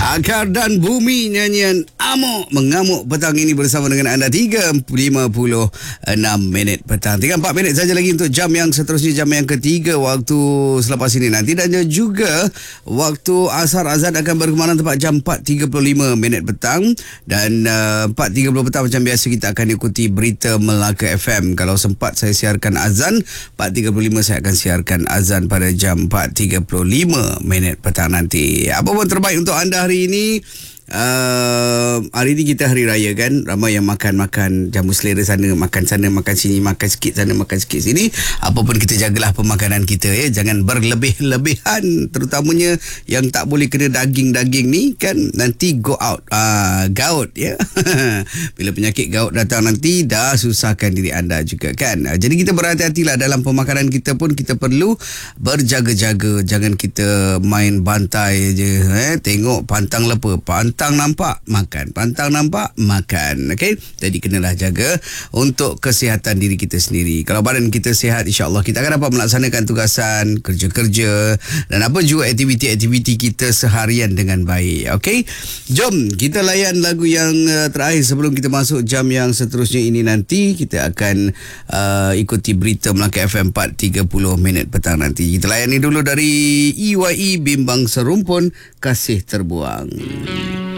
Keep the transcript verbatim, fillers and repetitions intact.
Akar dan Bumi, nyanyian Amok mengamuk petang ini bersama dengan anda. Tiga lima puluh enam minit petang, tinggal empat minit saja lagi untuk jam yang seterusnya, jam yang ketiga waktu selepas ini nanti. Dan juga waktu asar azan akan berkemalan tepat jam empat tiga puluh lima minit petang. Dan uh, empat tiga puluh petang macam biasa kita akan ikuti berita Melaka F M. Kalau sempat saya siarkan azan, empat tiga puluh lima saya akan siarkan azan pada jam empat tiga puluh lima minit petang nanti. Apa pun terbaik untuk anda hari ini. Uh, hari ni kita hari raya kan, ramai yang makan-makan jamu selera sana, makan sana, makan sini, makan sikit sana, makan sikit sini. Apa pun kita jagalah pemakanan kita ya, jangan berlebih-lebihan, terutamanya yang tak boleh kena daging-daging ni kan, nanti go out, uh, gout ya. Bila penyakit gout datang nanti dah susahkan diri anda juga kan. Uh, jadi kita berhati-hatilah dalam pemakanan kita pun, kita perlu berjaga-jaga, jangan kita main bantai je eh, tengok pantang lepa, pantang Pantang nampak, makan. Pantang nampak, makan. Okey? Jadi kenalah jaga untuk kesihatan diri kita sendiri. Kalau badan kita sihat, insya-Allah kita akan dapat melaksanakan tugasan, kerja-kerja dan apa juga aktiviti-aktiviti kita seharian dengan baik. Okey? Jom kita layan lagu yang uh, terakhir sebelum kita masuk jam yang seterusnya ini nanti. Kita akan uh, ikuti berita Melaka F M empat tiga puluh minit petang nanti. Kita layani dulu dari E Y E Bimbang Serumpun, Kasih Terbuang.